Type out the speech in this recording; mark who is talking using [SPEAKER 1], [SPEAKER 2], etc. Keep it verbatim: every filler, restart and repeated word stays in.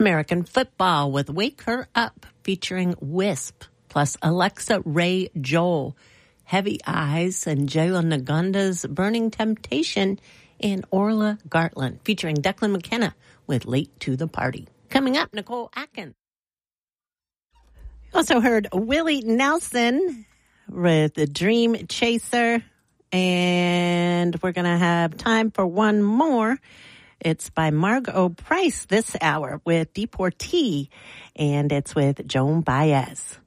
[SPEAKER 1] American Football with Wake Her Up featuring Wisp plus Alexa Ray Joel, Heavy Eyes, and Jayla Nagonda's Burning Temptation, and Orla Gartland featuring Declan McKenna with Late to the Party. Coming up, Nicole Atkins. Also heard Willie Nelson with the Dream Chaser, and we're going to have time for one more. It's by Margot Price this hour with Deportee, and it's with Joan Baez.